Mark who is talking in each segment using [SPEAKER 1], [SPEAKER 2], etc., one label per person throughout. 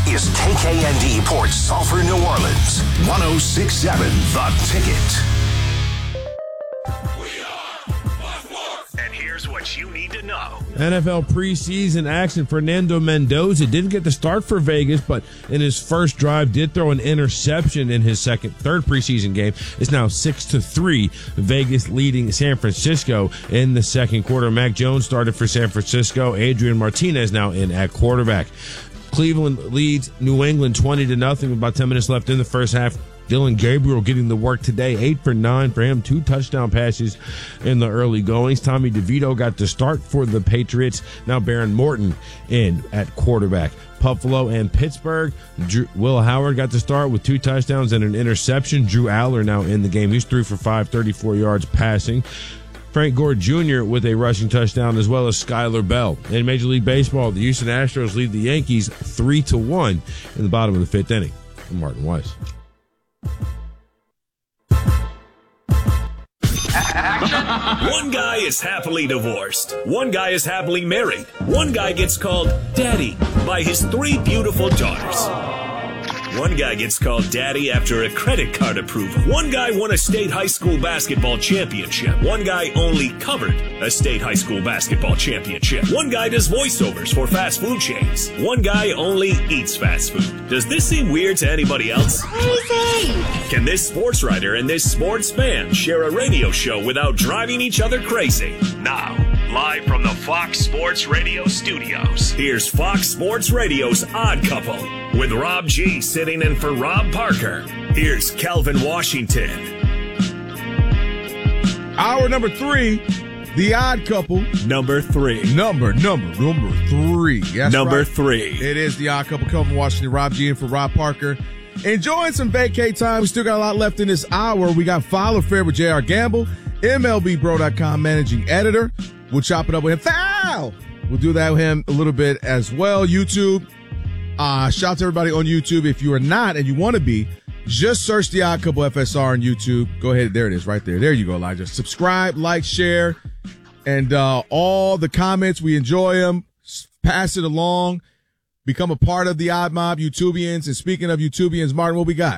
[SPEAKER 1] is KKND Port Sulphur, New Orleans. 106.7 The Ticket. And here's what you need to know.
[SPEAKER 2] NFL preseason action. Fernando Mendoza didn't get the start for Vegas, but in his first drive did throw an interception in his third preseason game. It's now 6-3. Vegas leading San Francisco in the second quarter. Mac Jones started for San Francisco. Adrian Martinez now in at quarterback. Cleveland leads New England 20-0 with about 10 minutes left in the first half. Dylan Gabriel getting the work today, 8 for 9 for him, 2 touchdown passes in the early goings. Tommy DeVito got the start for the Patriots. Now Baron Morton in at quarterback. Buffalo and Pittsburgh. Will Howard got the start with 2 touchdowns and an interception. Drew Aller now in the game. He's 3 for 5, 34 yards passing. Frank Gore Jr. with a rushing touchdown, as well as Skylar Bell. In Major League Baseball, the Houston Astros lead the Yankees 3-1 in the bottom of the 5th inning. I'm Martin Weiss.
[SPEAKER 3] One guy is happily divorced. One guy is happily married. One guy gets called Daddy by his 3 beautiful daughters. One guy gets called Daddy after a credit card approval. One guy won a state high school basketball championship. One guy only covered a state high school basketball championship. One guy does voiceovers for fast food chains. One guy only eats fast food. Does this seem weird to anybody else?
[SPEAKER 4] Crazy!
[SPEAKER 3] Can this sports writer and this sports fan share a radio show without driving each other crazy? Now, live from the Fox Sports Radio studios, here's Fox Sports Radio's Odd Couple with Rob G sitting in for Rob Parker. Here's Calvin Washington.
[SPEAKER 5] Hour number 3, The Odd Couple.
[SPEAKER 3] Number 3.
[SPEAKER 5] Number 3. That's
[SPEAKER 3] number
[SPEAKER 5] right.
[SPEAKER 3] 3.
[SPEAKER 5] It is The Odd Couple. Calvin Washington, Rob G in for Rob Parker. Enjoying some vacay time. We still got a lot left in this hour. We got File Affair with J.R. Gamble, MLBBro.com managing editor. We'll chop it up with him. Foul! We'll do that with him a little bit as well. YouTube. Shout out to everybody on YouTube. If you are not and you want to be, just search The Odd Couple FSR on YouTube. Go ahead. There it is right there. There you go, Elijah. Subscribe, like, share, and all the comments. We enjoy them. Pass it along. Become a part of the Odd Mob, YouTubians. And speaking of YouTubians, Martin, what we got?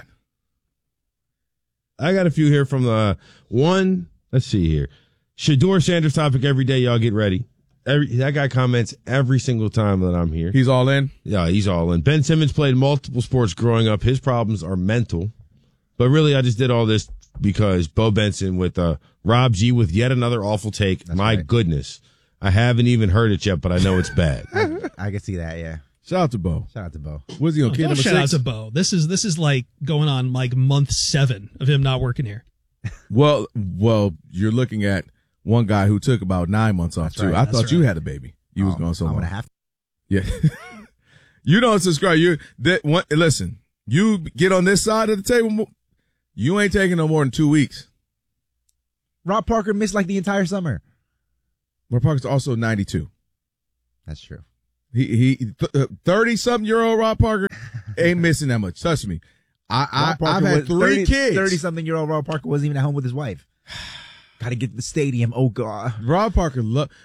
[SPEAKER 2] I got a few here from the one. Let's see here. Shador Sanders topic every day. Y'all get ready. That guy comments every single time that I'm here.
[SPEAKER 5] He's all in?
[SPEAKER 2] Yeah, he's all in. Ben Simmons played multiple sports growing up. His problems are mental. But really, I just did all this because Bo Benson with Rob G with yet another awful take.
[SPEAKER 6] That's
[SPEAKER 2] My
[SPEAKER 6] right.
[SPEAKER 2] goodness. I haven't even heard it yet, but I know it's bad.
[SPEAKER 6] I can see that, yeah.
[SPEAKER 5] Shout out to Bo.
[SPEAKER 6] Shout out to Bo.
[SPEAKER 5] Was he on kid
[SPEAKER 7] Don't
[SPEAKER 5] number
[SPEAKER 7] shout out
[SPEAKER 5] 6?
[SPEAKER 7] to Bo. This is like going on like month 7 of him not working here.
[SPEAKER 5] Well, you're looking at one guy who took about 9 months off,
[SPEAKER 6] That's
[SPEAKER 5] too.
[SPEAKER 6] right,
[SPEAKER 5] I
[SPEAKER 6] that's
[SPEAKER 5] thought you
[SPEAKER 6] right.
[SPEAKER 5] had a baby. You was going so
[SPEAKER 6] I'm
[SPEAKER 5] long.
[SPEAKER 6] going to have.
[SPEAKER 5] Yeah. You don't subscribe. Listen, you get on this side of the table, you ain't taking no more than 2 weeks.
[SPEAKER 6] Rob Parker missed like the entire summer.
[SPEAKER 5] Rob Parker's also 92.
[SPEAKER 6] That's true.
[SPEAKER 5] He 30-something-year-old Rob Parker ain't missing that much. Trust me. I've had 3 kids.
[SPEAKER 6] 30-something-year-old Rob Parker wasn't even at home with his wife. Got to get to the stadium. Oh, God.
[SPEAKER 5] Rob Parker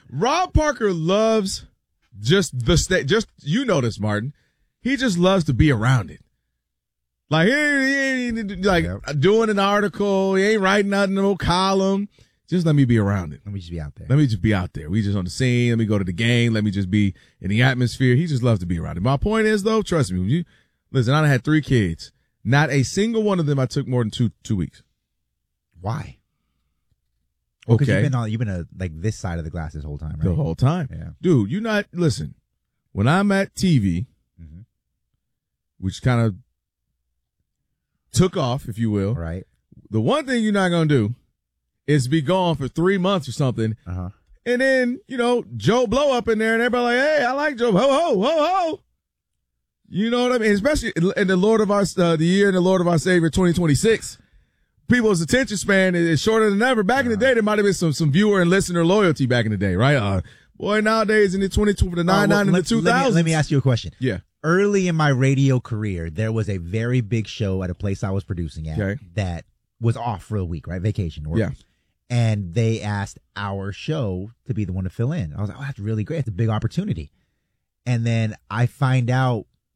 [SPEAKER 5] loves just the state. Just, you know this, Martin. He just loves to be around it. Like, he ain't like doing an article. He ain't writing nothing, no column. Just let me be around it.
[SPEAKER 6] Let me just be out there.
[SPEAKER 5] Let me just be out there. We just on the scene. Let me go to the game. Let me just be in the atmosphere. He just loves to be around it. My point is, though, trust me, listen, I done had 3 kids. Not a single one of them I took more than two weeks.
[SPEAKER 6] Why? Well,
[SPEAKER 5] Okay.
[SPEAKER 6] because you've been like this side of the glass this whole time, right?
[SPEAKER 5] The whole time.
[SPEAKER 6] Yeah.
[SPEAKER 5] Dude, listen, when I'm at TV, which kind of took off, if you will.
[SPEAKER 6] Right.
[SPEAKER 5] The one thing you're not going to do is be gone for 3 months or something.
[SPEAKER 6] Uh-huh.
[SPEAKER 5] And then, Joe Blow up in there and everybody like, hey, I like Joe. Ho, ho, ho, ho. You know what I mean? Especially in the Lord of our, the year in the Lord of our Savior 2026. People's attention span is shorter than ever. Back in the day, there might have been some viewer and listener loyalty back in the day, right? Boy, nowadays in the 99 and the 2000s.
[SPEAKER 6] Let me ask you a question.
[SPEAKER 5] Yeah.
[SPEAKER 6] Early in my radio career, there was a very big show at a place I was producing at that was off for a week, right? Vacation.
[SPEAKER 5] Yeah.
[SPEAKER 6] And they asked our show to be the one to fill in. I was like, oh, that's really great. It's a big opportunity. And then I find out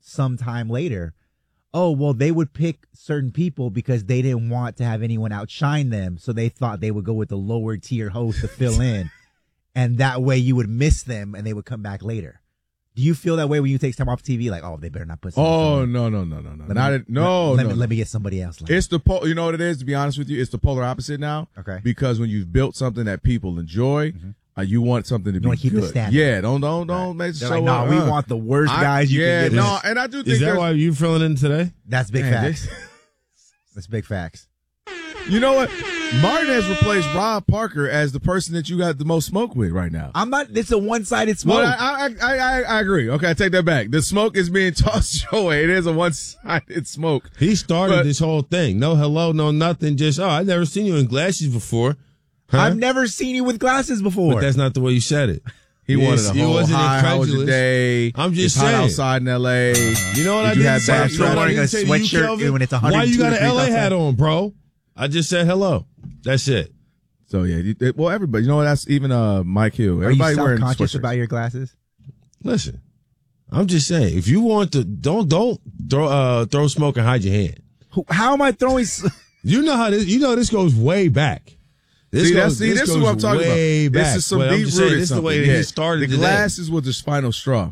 [SPEAKER 6] sometime later, oh, well, they would pick certain people because they didn't want to have anyone outshine them. So they thought they would go with the lower tier host to fill in. And that way you would miss them and they would come back later. Do you feel that way when you take time off TV? Like, oh, they better not put something.
[SPEAKER 5] No.
[SPEAKER 6] Let me get somebody else.
[SPEAKER 5] It's you know what it is, to be honest with you? It's the polar opposite now.
[SPEAKER 6] Okay.
[SPEAKER 5] Because when you've built something that people enjoy, you want something to be
[SPEAKER 6] keep
[SPEAKER 5] good.
[SPEAKER 6] the standard.
[SPEAKER 5] Yeah, don't make it so.
[SPEAKER 6] Like, we want the worst guys you can get.
[SPEAKER 5] No, and I do think
[SPEAKER 2] is that why you filling in today?
[SPEAKER 6] That's big facts. That's big facts.
[SPEAKER 5] You know what? Martin has replaced Rob Parker as the person that you got the most smoke with right now.
[SPEAKER 6] I'm not. It's a one-sided smoke.
[SPEAKER 5] Well, I agree. Okay, I take that back. The smoke is being tossed your way. It is a one-sided smoke.
[SPEAKER 2] He started this whole thing. No hello, no nothing. Just, I've never seen you in glasses before. Huh?
[SPEAKER 6] I've never seen you with glasses before.
[SPEAKER 2] But that's not the way you said it.
[SPEAKER 5] He wanted a whole hi, how was your day?
[SPEAKER 2] I'm just
[SPEAKER 5] it's
[SPEAKER 2] saying.
[SPEAKER 5] hot outside in L.A.
[SPEAKER 2] You know what I didn't say?
[SPEAKER 6] You know wearing a sweatshirt when it's 102
[SPEAKER 2] Why you got an L.A.
[SPEAKER 6] outside?
[SPEAKER 2] hat on, bro? I just said hello. That's it.
[SPEAKER 5] So, yeah. Well, everybody. You know what? That's even Mike Hill.
[SPEAKER 6] Everybody
[SPEAKER 5] Are you wearing
[SPEAKER 6] self-conscious
[SPEAKER 5] sweatshirts.
[SPEAKER 6] about your glasses?
[SPEAKER 2] Listen, I'm just saying. If you want to, don't throw smoke and hide your hand.
[SPEAKER 6] How am I throwing?
[SPEAKER 2] You know how this. You know this goes way back. This
[SPEAKER 5] is what I'm talking about.
[SPEAKER 2] Back.
[SPEAKER 5] This is some
[SPEAKER 2] But I'm
[SPEAKER 5] deep
[SPEAKER 2] just saying,
[SPEAKER 5] rooted.
[SPEAKER 2] this is the way that he started.
[SPEAKER 5] The
[SPEAKER 2] today.
[SPEAKER 5] glasses with the final straw.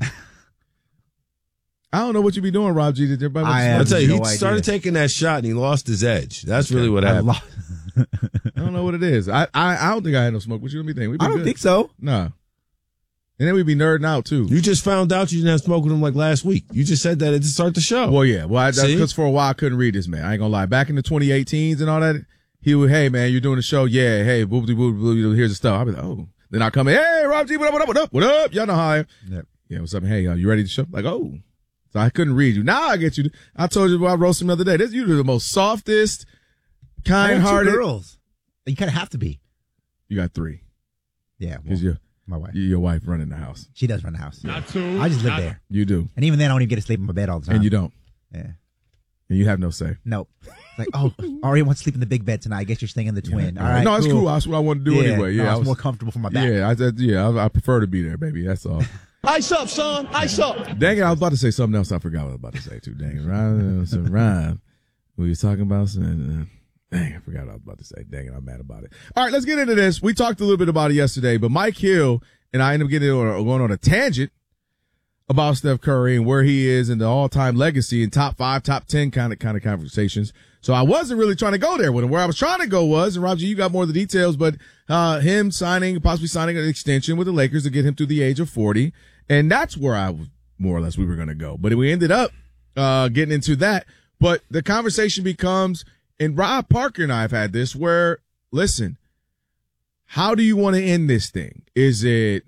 [SPEAKER 5] I don't know what you be doing, Rob G. Did everybody?
[SPEAKER 2] I'll tell you, he
[SPEAKER 6] no
[SPEAKER 2] started
[SPEAKER 6] idea.
[SPEAKER 2] taking that shot and he lost his edge. That's really what happened.
[SPEAKER 5] I don't know what it is. I don't think I had no smoke. What you gonna be thinking?
[SPEAKER 6] I don't think so.
[SPEAKER 5] Nah. And then we'd be nerding out too.
[SPEAKER 2] You just found out you didn't have smoke with him like last week. You just said that at the start of the show.
[SPEAKER 5] Well, yeah. Well, that's because for a while I couldn't read this man. I ain't gonna lie. Back in the 2018s and all that, he would, hey man, you're doing the show. Yeah, hey, boop, boop, boop, here's the stuff. I'd be like, oh. Then I come in, hey, Rob G, what up? Y'all know how I am.
[SPEAKER 6] Yep.
[SPEAKER 5] Yeah, what's up? Hey, you ready to show? Like, oh. So I couldn't read you. Now I get you. I told you about roasting the other day. You're the most softest, kind-hearted.
[SPEAKER 6] Girls. You kind of have to be.
[SPEAKER 5] You got 3.
[SPEAKER 6] Yeah.
[SPEAKER 5] Because
[SPEAKER 6] my wife.
[SPEAKER 5] Your wife running the house.
[SPEAKER 6] She does run the house.
[SPEAKER 7] Not too.
[SPEAKER 6] I just live there.
[SPEAKER 5] You do.
[SPEAKER 6] And even then, I don't even get to sleep in my bed all the time.
[SPEAKER 5] And you don't.
[SPEAKER 6] Yeah.
[SPEAKER 5] And you have no say.
[SPEAKER 6] Nope. It's like, oh, Ari wants to sleep in the big bed tonight. I guess you're staying in the twin. All right.
[SPEAKER 5] No, it's cool. That's what I want to do anyway. Yeah,
[SPEAKER 6] it's more comfortable for my back.
[SPEAKER 5] Yeah, I prefer to be there, baby. That's all.
[SPEAKER 4] Ice up, son. Ice up.
[SPEAKER 5] Dang it, I was about to say something else. I forgot what I was about to say, too. Dang it. Rhyme. We was talking about something. Dang, I forgot what I was about to say. Dang it, I'm mad about it. All right, let's get into this. We talked a little bit about it yesterday, but Mike Hill and I ended up going on a tangent about Steph Curry and where he is in the all-time legacy and top 5, top 10 kind of conversations. So I wasn't really trying to go there with him. Where I was trying to go was, and Rob G, you got more of the details, but him possibly signing an extension with the Lakers to get him to the age of 40. And that's where I was, more or less, we were going to go. But we ended up getting into that. But the conversation becomes, and Rob Parker and I have had this, where, listen, how do you want to end this thing? Is it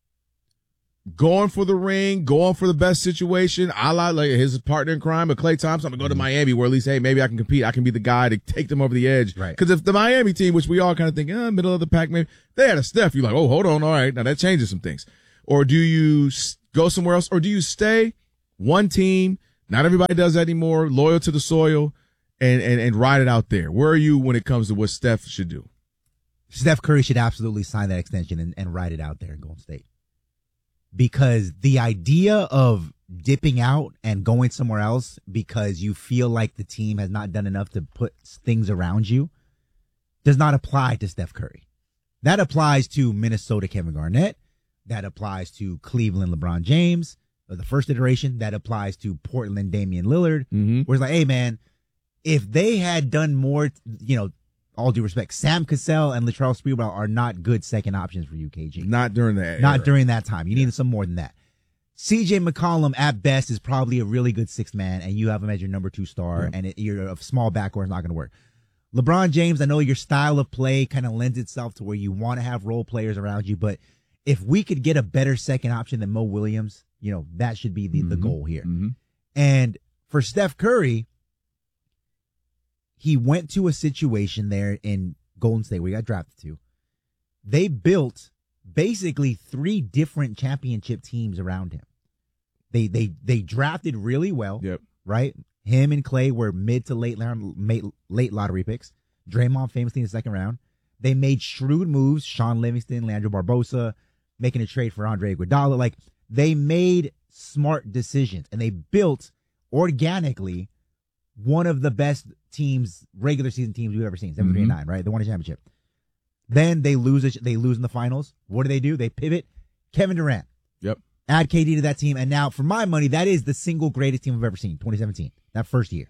[SPEAKER 5] going for the ring, going for the best situation, a la like his partner in crime, but Klay Thompson, I'm going to go to Miami where at least, hey, maybe I can compete. I can be the guy to take them over the edge.
[SPEAKER 6] Right.
[SPEAKER 5] Because if the Miami team, which we all kind of think, middle of the pack, maybe they had a Steph, you're like, oh, hold on. All right. Now that changes some things. Or do you go somewhere else? Or do you stay one team? Not everybody does that anymore. Loyal to the soil and ride it out there. Where are you when it comes to what Steph should do?
[SPEAKER 6] Steph Curry should absolutely sign that extension and ride it out there in Golden State. Because the idea of dipping out and going somewhere else because you feel like the team has not done enough to put things around you does not apply to Steph Curry. That applies to Minnesota Kevin Garnett. That applies to Cleveland LeBron James. The first iteration, that applies to Portland Damian Lillard.
[SPEAKER 5] Mm-hmm.
[SPEAKER 6] Where it's like, hey, man, if they had done more, all due respect, Sam Cassell and Latrell Sprewell are not good second options for you, KG.
[SPEAKER 5] Not during that era.
[SPEAKER 6] Not during that time. You needed some more than that. CJ McCollum, at best, is probably a really good sixth man, and you have him as your number 2 star, and you're a small backcourt, it's not going to work. LeBron James, I know your style of play kind of lends itself to where you want to have role players around you, but if we could get a better second option than Mo Williams, that should be the goal here.
[SPEAKER 5] Mm-hmm.
[SPEAKER 6] And for Steph Curry, he went to a situation there in Golden State where he got drafted to. They built basically 3 different championship teams around him. They drafted really well.
[SPEAKER 5] Yep.
[SPEAKER 6] Right? Him and Klay were mid to late lottery picks. Draymond famously in the second round. They made shrewd moves. Sean Livingston, Leandro Barbosa, making a trade for Andre Iguodala. Like, they made smart decisions and they built organically one of the best teams, regular season teams we've ever seen, 7-3-9, right? They won a championship. Then they lose in the finals. What do? They pivot. Kevin Durant.
[SPEAKER 5] Yep.
[SPEAKER 6] Add KD to that team. And now, for my money, that is the single greatest team I've ever seen, 2017, that first year.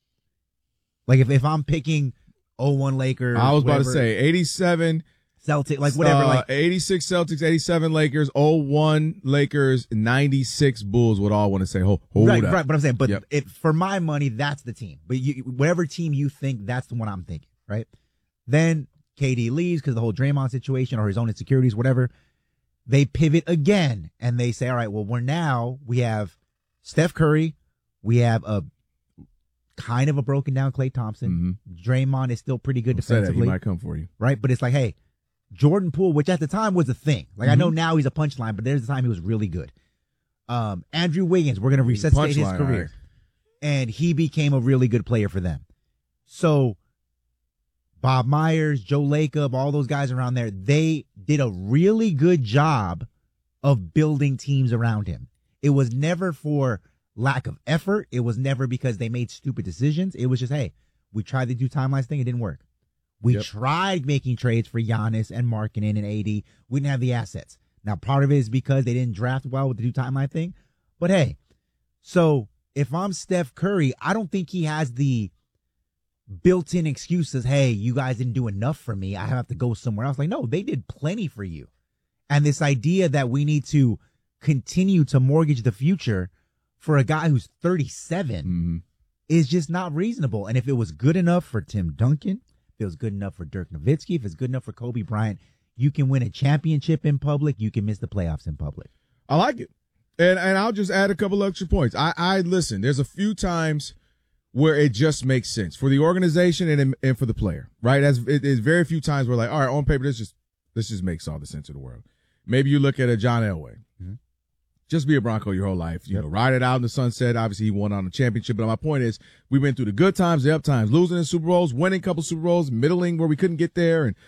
[SPEAKER 6] Like, if I'm picking 01 Lakers.
[SPEAKER 5] I was about to say 87
[SPEAKER 6] Celtics, like whatever.
[SPEAKER 5] 86 Celtics, 87 Lakers, 01 Lakers, 96 Bulls would all want to say, hold
[SPEAKER 6] right,
[SPEAKER 5] up.
[SPEAKER 6] Right, but I'm saying, but for my money, that's the team. But whatever team you think, that's the one I'm thinking, right? Then KD leaves because of the whole Draymond situation or his own insecurities, whatever. They pivot again and they say, all right, well, we have Steph Curry. We have a kind of a broken down Klay Thompson. Draymond is still pretty good defensively.
[SPEAKER 5] He might come for you.
[SPEAKER 6] Right? But it's like, hey, Jordan Poole, which at the time was a thing. Like, I know now he's a punchline, but there's the time he was really good. Andrew Wiggins, we're going to resuscitate his career. Right. And he became a really good player for them. So Bob Myers, Joe Lacob, all those guys around there, they did a really good job of building teams around him. It was never for lack of effort. It was never because they made stupid decisions. It was just, hey, we tried to do timelines thing. It didn't work. We tried making trades for Giannis and Markkanen and AD. We didn't have the assets. Now, part of it is because they didn't draft well with the do timeline thing. But hey, so if I'm Steph Curry, I don't think he has the built-in excuses. Hey, you guys didn't do enough for me. I have to go somewhere else. Like, no, they did plenty for you. And this idea that we need to continue to mortgage the future for a guy who's 37 is just not reasonable. And if it was good enough for Tim Duncan, if it was good enough for Dirk Nowitzki, if it's good enough for Kobe Bryant, you can win a championship in public. You can miss the playoffs in public.
[SPEAKER 5] I like it. And I'll just add a couple extra points. I listen, there's a few times where it just makes sense for the organization and for the player, right? There's very few times where like, all right, on paper, this just makes all the sense in the world. Maybe you look at a John Elway. Just be a Bronco your whole life. You know, ride it out in the sunset. Obviously, he won on the championship. But my point is, we went through the good times, the up times, losing in Super Bowls, winning a couple Super Bowls, middling where we couldn't get there. And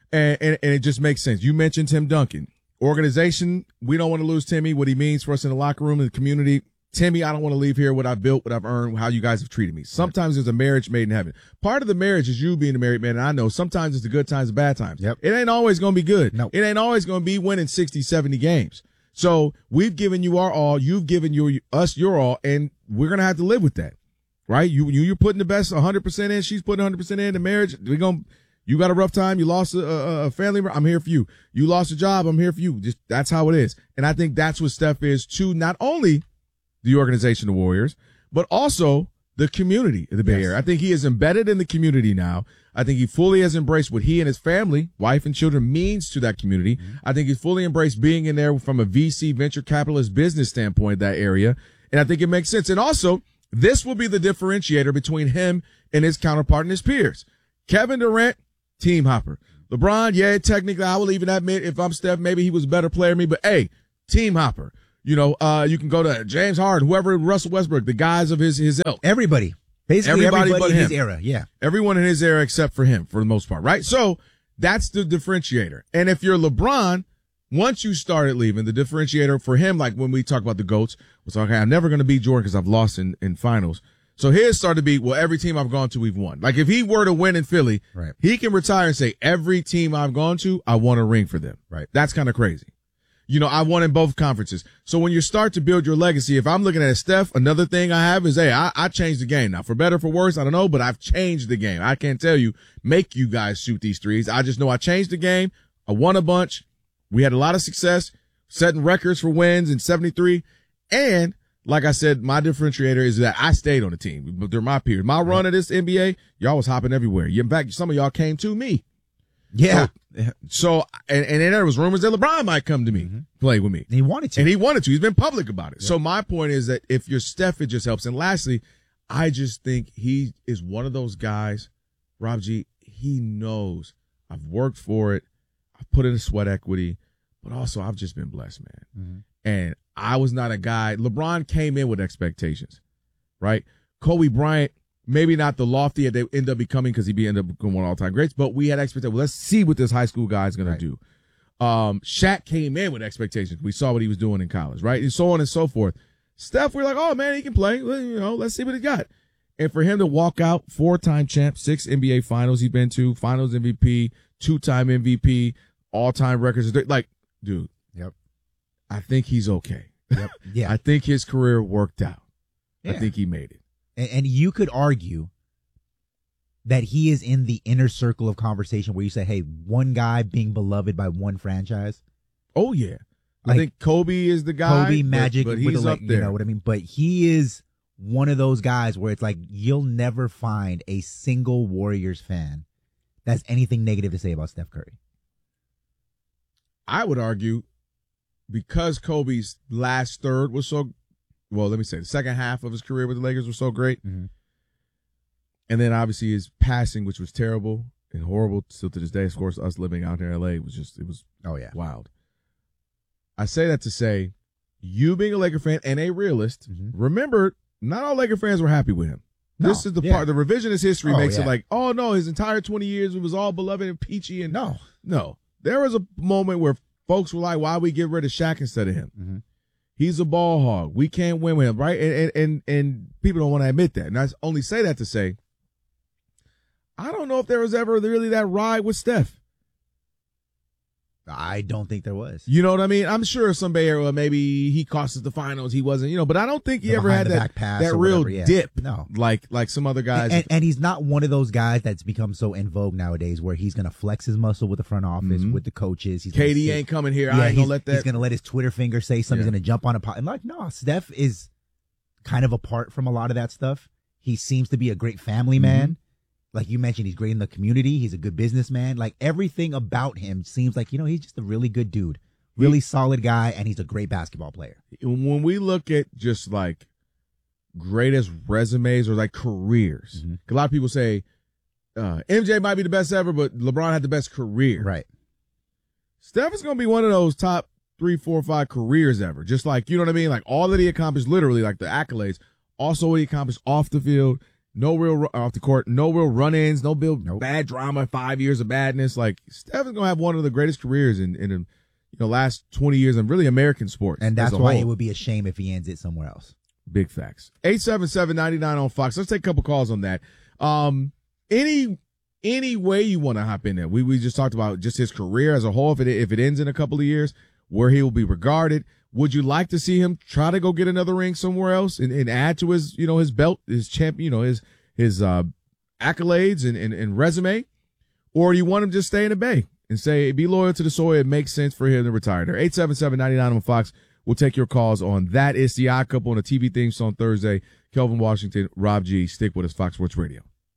[SPEAKER 5] it just makes sense. You mentioned Tim Duncan. Organization, we don't want to lose Timmy, what he means for us in the locker room, in the community. Timmy, I don't want to leave here what I've built, what I've earned, how you guys have treated me. Sometimes there's a marriage made in heaven. Part of the marriage is you being a married man, and I know sometimes it's the good times and bad times. It ain't always going to be good. It ain't always going to be winning 60, 70 games. So we've given you our all, you've given us your all, and we're going to have to live with that, right? You're putting the best 100% in, she's putting 100% in the marriage. You got a rough time, you lost a family member, I'm here for you. You lost a job, I'm here for you. Just that's how it is. And I think that's what Steph is to not only the organization, the Warriors, but also the community of the Bay Area. I think he is embedded in the community now. I think he fully has embraced what he and his family, wife and children, means to that community. I think he's fully embraced being in there from a VC venture capitalist business standpoint, that area. And I think it makes sense. And also, this will be the differentiator between him and his counterpart and his peers. Kevin Durant, team hopper. LeBron, technically, I will even admit if I'm Steph, maybe he was a better player than me, but hey, team hopper. You know, you can go to James Harden, whoever, Russell Westbrook, the guys of his ilk.
[SPEAKER 6] Everybody. Basically everybody but in his era,
[SPEAKER 5] Everyone in his era except for him, for the most part, right? So that's the differentiator. And if you're LeBron, once you started leaving, the differentiator for him, like when we talk about the GOATs, was okay, I'm never going to beat Jordan because I've lost in finals. So his started to be, well, every team I've gone to, we've won. Like if he were to win in Philly, he can retire and say, every team I've gone to, I won a ring for them. Right. That's kind of crazy. You know, I won in both conferences. So when you start to build your legacy, if I'm looking at Steph, another thing I have is, hey, I changed the game. Now, for better, for worse, I don't know, but I've changed the game. I can't tell you, make you guys shoot these threes. I just know I changed the game. I won a bunch. We had a lot of success, setting records for wins in 73. And like I said, my differentiator is that I stayed on the team. They're my peers. My run of this NBA, y'all was hopping everywhere. In fact, some of y'all came to me.
[SPEAKER 6] Yeah.
[SPEAKER 5] So and then there was rumors that LeBron might come to me, play with me.
[SPEAKER 6] And he wanted to.
[SPEAKER 5] He's been public about it. Yeah. So my point is that if you're Steph, it just helps. And lastly, I just think he is one of those guys, Rob G, he knows I've worked for it. I've put in a sweat equity, but also I've just been blessed, man. And I was not a guy. LeBron came in with expectations, right? Kobe Bryant, maybe not the lofty they end up becoming because he ended up going one all-time greats, but we had expectations. Well, let's see what this high school guy is going to do. Shaq came in with expectations. We saw what he was doing in college, right? And so on and so forth. Steph, we're like, oh, man, he can play. You know, let's see what he got. And for him to walk out, 4-time champ, 6 NBA finals he's been to, finals MVP, 2-time MVP, all-time records. Like, dude.
[SPEAKER 6] Yep.
[SPEAKER 5] I think he's okay.
[SPEAKER 6] Yep. Yeah.
[SPEAKER 5] I think his career worked out.
[SPEAKER 6] Yeah.
[SPEAKER 5] I think he made it.
[SPEAKER 6] And you could argue that he is in the inner circle of conversation where you say, hey, one guy being beloved by one franchise.
[SPEAKER 5] Oh, yeah.
[SPEAKER 6] Like,
[SPEAKER 5] I think Kobe is the guy.
[SPEAKER 6] Kobe, Magic,
[SPEAKER 5] but he's up there.
[SPEAKER 6] You know what I mean? But he is one of those guys where it's like you'll never find a single Warriors fan that has anything negative to say about Steph Curry.
[SPEAKER 5] I would argue because Kobe's last third was so, well, let me say the second half of his career with the Lakers was so great.
[SPEAKER 6] Mm-hmm.
[SPEAKER 5] And then obviously his passing, which was terrible and horrible still to this day. Of course, us living out here in LA it was
[SPEAKER 6] oh yeah,
[SPEAKER 5] wild. I say that to say, you being a Laker fan and a realist, remember, not all Laker fans were happy with him.
[SPEAKER 6] No,
[SPEAKER 5] this is the part, the revisionist history makes it like, oh no, his entire 20 years, it was all beloved and peachy. And no. There was a moment where folks were like, why we get rid of Shaq instead of him?
[SPEAKER 6] Mm-hmm.
[SPEAKER 5] He's a ball hog. We can't win with him, right? And people don't want to admit that. And I only say that to say, I don't know if there was ever really that ride with Steph.
[SPEAKER 6] I don't think there was.
[SPEAKER 5] You know what I mean? I'm sure some Bay Area, maybe he cost us the finals. He wasn't, but I don't think he ever had that real dip.
[SPEAKER 6] No.
[SPEAKER 5] Like some other guys.
[SPEAKER 6] And he's not one of those guys that's become so in vogue nowadays where he's going to flex his muscle with the front office, with the coaches.
[SPEAKER 5] KD ain't coming here. I ain't going to let that.
[SPEAKER 6] He's going to let his Twitter finger say something. He's going to jump on a pot. I'm like, no, Steph is kind of apart from a lot of that stuff. He seems to be a great family man. Like you mentioned, he's great in the community. He's a good businessman. Like everything about him seems like, he's just a really good dude, really solid guy, and he's a great basketball player.
[SPEAKER 5] When we look at just like greatest resumes or like careers, a lot of people say MJ might be the best ever, but LeBron had the best career.
[SPEAKER 6] Right.
[SPEAKER 5] Steph is going to be one of those top 3, 4, 5 careers ever. Just like, you know what I mean? Like all that he accomplished, literally like the accolades, also what he accomplished off the field. No real off the court, no real run-ins, no bad drama, 5 years of badness. Like Steph is gonna have one of the greatest careers in the last 20 years in really American sports.
[SPEAKER 6] And that's why it would be a shame if he ends it somewhere else.
[SPEAKER 5] Big facts. 877-99 on Fox. Let's take a couple calls on that. Any way you want to hop in there. We just talked about just his career as a whole. If it ends in a couple of years, where he will be regarded. Would you like to see him try to go get another ring somewhere else and add to his, his belt, his champion, his accolades and resume? Or do you want him to just stay in the Bay and say, be loyal to the soil? It makes sense for him to retire there. 877-99 on Fox. We'll take your calls on that. It's the Odd Couple on the TV theme song Thursday. Kelvin Washington, Rob G. Stick with us, Fox Sports Radio.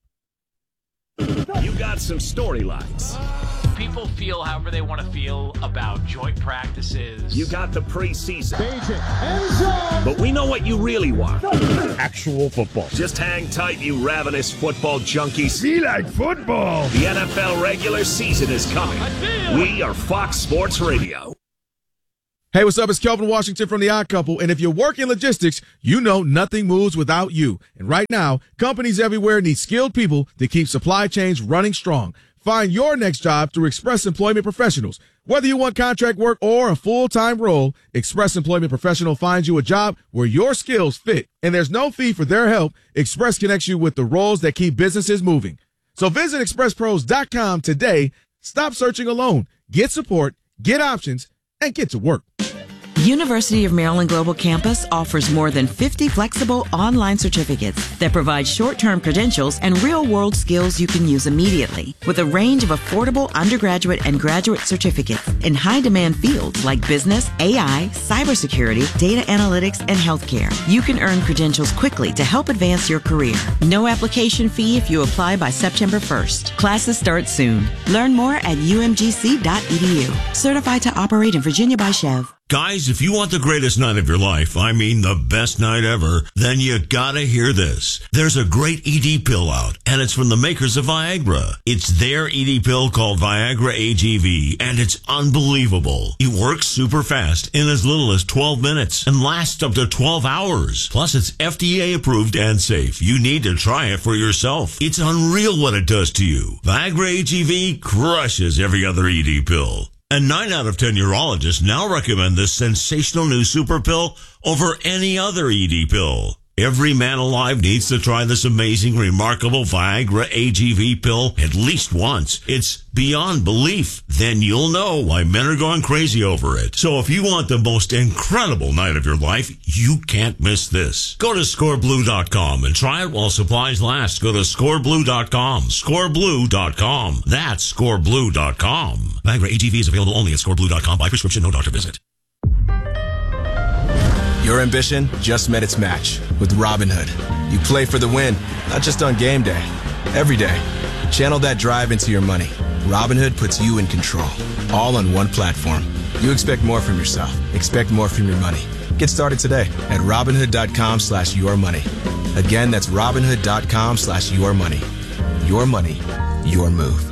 [SPEAKER 3] You got some storylines.
[SPEAKER 8] People feel however they want to feel about joint practices.
[SPEAKER 3] You got the preseason. But we know what you really want.
[SPEAKER 1] Actual football.
[SPEAKER 3] Just hang tight, you ravenous football junkies.
[SPEAKER 1] Be like football.
[SPEAKER 3] The NFL regular season is coming. We are Fox Sports Radio.
[SPEAKER 5] Hey, what's up? It's Kelvin Washington from The Odd Couple. And if you work in logistics, you know nothing moves without you. And right now, companies everywhere need skilled people to keep supply chains running strong. Find your next job through Express Employment Professionals. Whether you want contract work or a full-time role, Express Employment Professional finds you a job where your skills fit. And there's no fee for their help. Express connects you with the roles that keep businesses moving. So visit expresspros.com today. Stop searching alone. Get support, get options, and get to work.
[SPEAKER 9] University of Maryland Global Campus offers more than 50 flexible online certificates that provide short-term credentials and real-world skills you can use immediately. With a range of affordable undergraduate and graduate certificates in high-demand fields like business, AI, cybersecurity, data analytics, and healthcare, you can earn credentials quickly to help advance your career. No application fee if you apply by September 1st. Classes start soon. Learn more at umgc.edu. Certified to operate in Virginia by Chev.
[SPEAKER 10] Guys, if you want the greatest night of your life, I mean the best night ever, then you gotta hear this. There's a great ED pill out, and it's from the makers of Viagra. It's their ED pill called Viagra AGV, and it's unbelievable. It works super fast in as little as 12 minutes and lasts up to 12 hours. Plus, it's FDA approved and safe. You need to try it for yourself. It's unreal what it does to you. Viagra AGV crushes every other ED pill. And 9 out of 10 urologists now recommend this sensational new super pill over any other ED pill. Every man alive needs to try this amazing, remarkable Viagra AGV pill at least once. It's beyond belief. Then you'll know why men are going crazy over it. So if you want the most incredible night of your life, you can't miss this. Go to scoreblue.com and try it while supplies last. Go to scoreblue.com. Scoreblue.com. That's scoreblue.com. Viagra AGV is available only at scoreblue.com by prescription, no doctor visit.
[SPEAKER 11] Your ambition just met its match with Robinhood. You play for the win, not just on game day, every day. Channel that drive into your money. Robinhood puts you in control, all on one platform. You expect more from yourself. Expect more from your money. Get started today at Robinhood.com/yourmoney. Again, that's Robinhood.com/yourmoney. Your money, your move.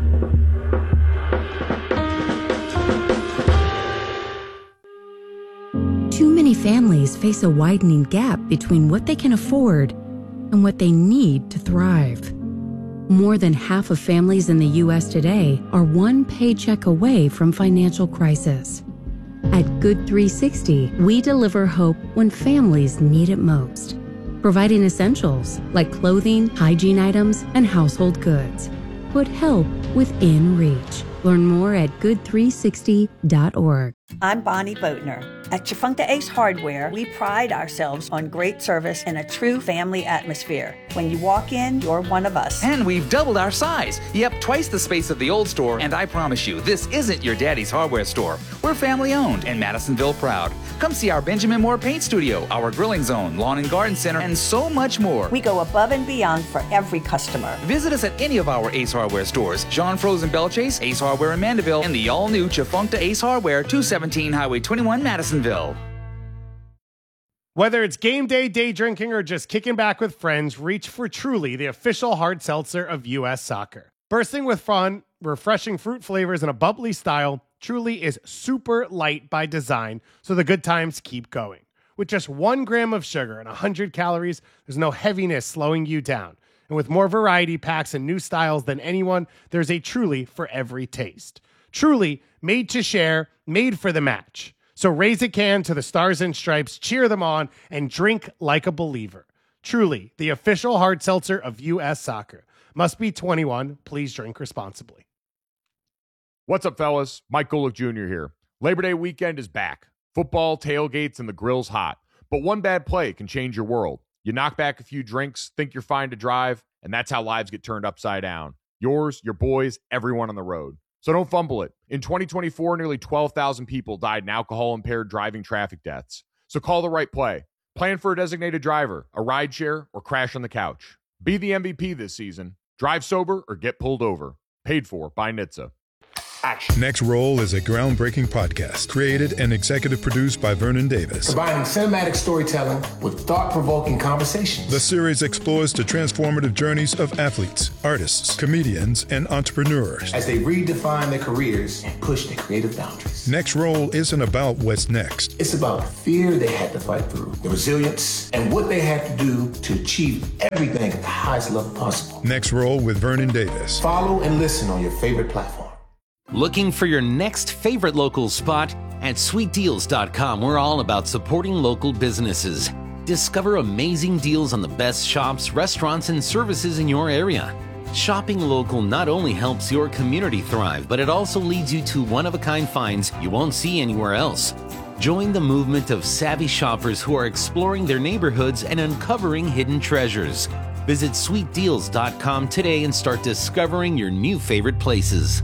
[SPEAKER 12] Too many families face a widening gap between what they can afford and what they need to thrive. More than half of families in the U.S. today are one paycheck away from financial crisis. At Good 360, we deliver hope when families need it most, providing essentials like clothing, hygiene items, and household goods. Put help within reach. Learn more at good360.org.
[SPEAKER 13] I'm Bonnie Boatner. At Chafuncta Ace Hardware, we pride ourselves on great service and a true family atmosphere. When you walk in, you're one of us.
[SPEAKER 14] And we've doubled our size. Yep, twice the space of the old store, and I promise you, this isn't your daddy's hardware store. We're family owned and Madisonville proud. Come see our Benjamin Moore Paint Studio, our grilling zone, lawn and garden center, and so much more.
[SPEAKER 13] We go above and beyond for every customer.
[SPEAKER 14] Visit us at any of our Ace Hardware stores. Jean Frozen Bellchase, Ace Hardware in Mandeville, and the all-new Chafuncta Ace Hardware, 217 Highway 21, Madisonville.
[SPEAKER 15] Whether it's game day, day drinking, or just kicking back with friends, reach for Truly, the official hard seltzer of U.S. Soccer. Bursting with fun, refreshing fruit flavors, and a bubbly style, Truly is super light by design, so the good times keep going. With just 1 gram of sugar and 100 calories, there's no heaviness slowing you down. And with more variety packs and new styles than anyone, there's a Truly for every taste. Truly, made to share, made for the match. So raise a can to the Stars and Stripes, cheer them on, and drink like a believer. Truly, the official hard seltzer of U.S. Soccer. Must be 21. Please drink responsibly.
[SPEAKER 16] What's up, fellas? Mike Golick Jr. here. Labor Day weekend is back. Football, tailgates, and the grill's hot. But one bad play can change your world. You knock back a few drinks, think you're fine to drive, and that's how lives get turned upside down. Yours, your boys, everyone on the road. So don't fumble it. In 2024, nearly 12,000 people died in alcohol-impaired driving traffic deaths. So call the right play. Plan for a designated driver, a rideshare, or crash on the couch. Be the MVP this season. Drive sober or get pulled over. Paid for by NHTSA.
[SPEAKER 17] Action. Next Roll is a groundbreaking podcast created and executive produced by Vernon Davis.
[SPEAKER 18] Combining cinematic storytelling with thought-provoking conversations.
[SPEAKER 17] The series explores the transformative journeys of athletes, artists, comedians, and entrepreneurs
[SPEAKER 18] as they redefine their careers and push their creative boundaries.
[SPEAKER 17] Next Roll isn't about what's next.
[SPEAKER 18] It's about the fear they had to fight through, the resilience, and what they had to do to achieve everything at the highest level possible.
[SPEAKER 17] Next Roll with Vernon Davis.
[SPEAKER 18] Follow and listen on your favorite platform.
[SPEAKER 19] Looking for your next favorite local spot? At sweetdeals.com, we're all about supporting local businesses. Discover amazing deals on the best shops, restaurants, and services in your area. Shopping local not only helps your community thrive, but it also leads you to one-of-a-kind finds you won't see anywhere else. Join the movement of savvy shoppers who are exploring their neighborhoods and uncovering hidden treasures. Visit sweetdeals.com today and start discovering your new favorite places.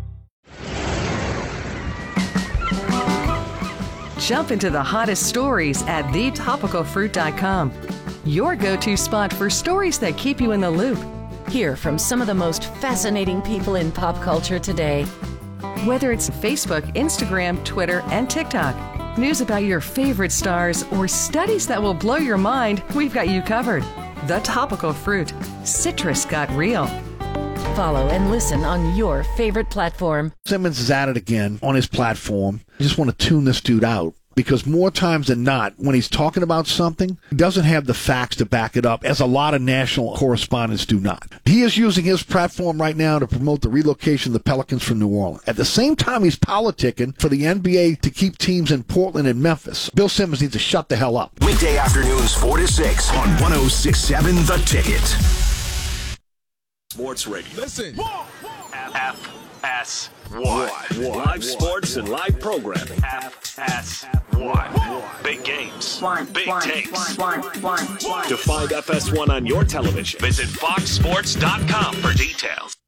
[SPEAKER 20] Jump into the hottest stories at thetopicalfruit.com. Your go-to spot for stories that keep you in the loop.
[SPEAKER 21] Hear from some of the most fascinating people in pop culture today.
[SPEAKER 20] Whether it's Facebook, Instagram, Twitter, and TikTok, news about your favorite stars, or studies that will blow your mind, we've got you covered. The Topical Fruit. Citrus got real.
[SPEAKER 21] Follow and listen on your favorite platform.
[SPEAKER 22] Simmons is at it again on his platform. I just want to tune this dude out.
[SPEAKER 2] because more times than not, when he's talking about something, he doesn't have the facts to back it up, as a lot of national correspondents do not. He is using his platform right now to promote the relocation of the Pelicans from New Orleans. At the same time, he's politicking for the NBA to keep teams in Portland and Memphis. Bill Simmons needs to shut the hell up.
[SPEAKER 1] Weekday afternoons 4 to 6 on 106.7 The Ticket.
[SPEAKER 3] Sports Radio.
[SPEAKER 5] Listen.
[SPEAKER 3] FS1. Live sports and live programming. FS1. Big games. Big takes. To find FS1 on your television, visit foxsports.com for details.